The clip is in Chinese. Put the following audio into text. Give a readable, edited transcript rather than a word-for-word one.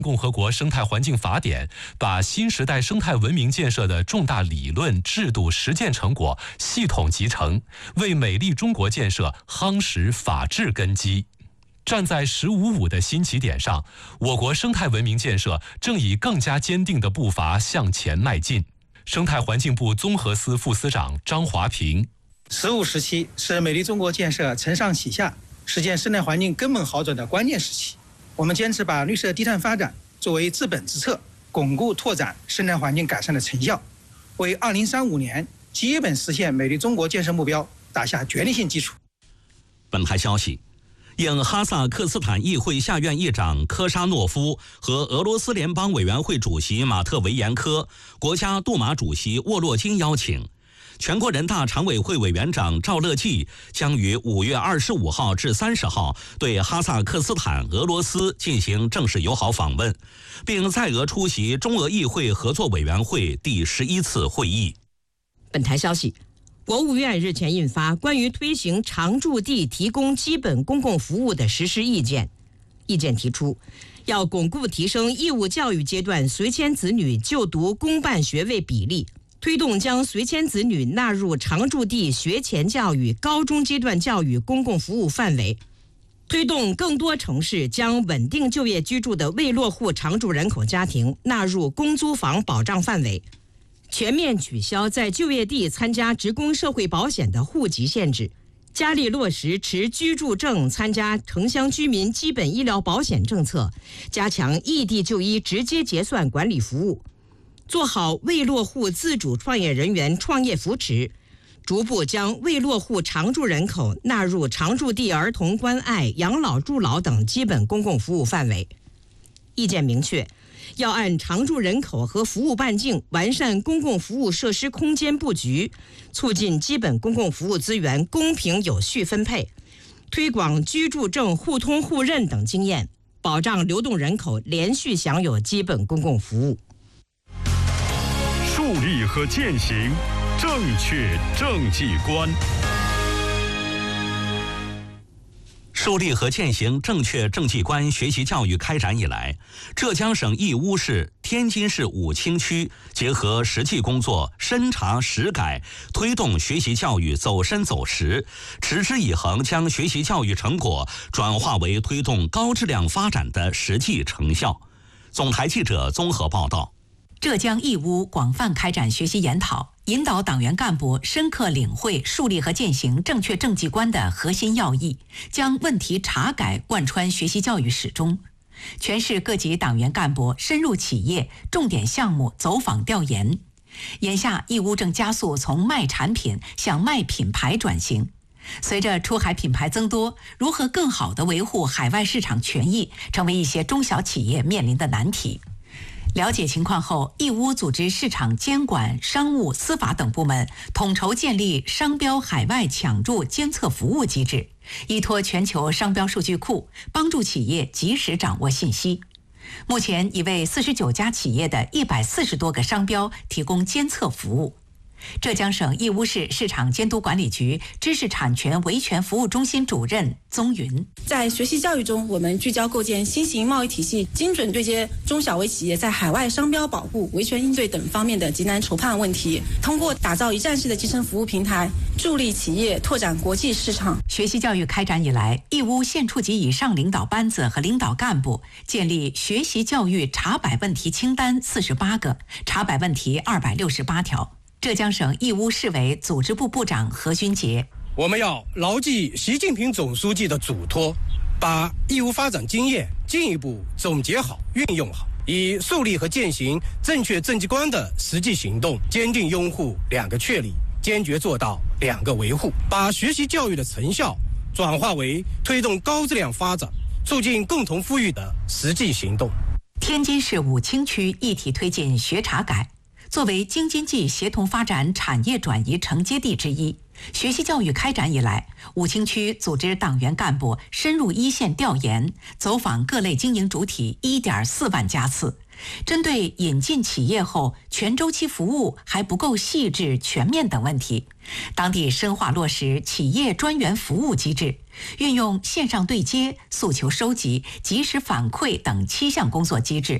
共和国生态环境法典把新时代生态文明建设的重大理论、制度、实践成果系统集成，为美丽中国建设夯实法治根基。站在“15+5”的新起点上，我国生态文明建设正以更加坚定的步伐向前迈进。生态环境部综合司副司长张华平 ：“15时期是美丽中国建设承上启下、实现生态环境根本好转的关键时期。我们坚持把绿色低碳发展作为治本之策，巩固拓展生态环境改善的成效，为2035年基本实现美丽中国建设目标打下决定性基础。” 本台消息，应哈萨克斯坦议会下院议长科沙诺夫和俄罗斯联邦委员会主席马特维延科、国家杜马主席沃洛金邀请，全国人大常委会委员长赵乐际将于5月25号至30号对哈萨克斯坦、俄罗斯进行正式友好访问，并在俄出席中俄议会合作委员会第11次会议。 本台消息，国务院日前印发关于推行常住地提供基本公共服务的实施意见。意见提出，要巩固提升义务教育阶段随迁子女就读公办学位比例，推动将随迁子女纳入常住地学前教育、高中阶段教育公共服务范围，推动更多城市将稳定就业居住的未落户常住人口家庭纳入公租房保障范围，全面取消在就业地参加职工社会保险的户籍限制，加力落实持居住证参加城乡居民基本医疗保险政策，加强异地就医直接结算管理服务，做好未落户自主创业人员创业扶持，逐步将未落户常住人口纳入常住地儿童关爱、养老助老等基本公共服务范围。意见明确，要按常住人口和服务半径完善公共服务设施空间布局，促进基本公共服务资源公平有序分配，推广居住证互通互认等经验，保障流动人口连续享有基本公共服务。 树立和践行正确政绩观。 树立和践行正确政绩观学习教育开展以来，浙江省义乌市、天津市武清区结合实际工作，深查实改，推动学习教育走深走实，持之以恒将学习教育成果转化为推动高质量发展的实际成效。总台记者综合报道。 浙江义乌广泛开展学习研讨，引导党员干部深刻领会树立和践行正确政绩观的核心要义，将问题查改贯穿学习教育始终。全市各级党员干部深入企业、重点项目走访调研。眼下，义乌正加速从卖产品向卖品牌转型。随着出海品牌增多，如何更好地维护海外市场权益，成为一些中小企业面临的难题。了解情况后，义乌组织市场监管、商务、司法等部门统筹建立商标海外抢注监测服务机制，依托全球商标数据库，帮助企业及时掌握信息。目前已为49家企业的140多个商标提供监测服务。浙江省义乌市市场监督管理局知识产权维权服务中心主任宗云： 在学习教育中，我们聚焦构建新型贸易体系，精准对接中小微企业在海外商标保护、维权应对等方面的急难筹判问题，通过打造一站式的集成服务平台，助力企业拓展国际市场。 学习教育开展以来，义乌县处级以上领导班子和领导干部建立学习教育查摆问题清单48个，查摆问题268条。浙江省义乌市委组织部部长何军杰： 我们要牢记习近平总书记的嘱托，把义乌发展经验进一步总结好、运用好，以树立和践行正确政绩观的实际行动，坚定拥护2个确立，坚决做到2个维护，把学习教育的成效转化为推动高质量发展、促进共同富裕的实际行动。 天津市武清区一体推进学查改。作为京津冀协同发展产业转移承接地之一，学习教育开展以来，武清区组织党员干部深入一线调研，走访各类经营主体1.4万家次， 针对引进企业后全周期服务还不够细致全面等问题，当地深化落实企业专员服务机制，运用线上对接、诉求收集、及时反馈等7项工作机制，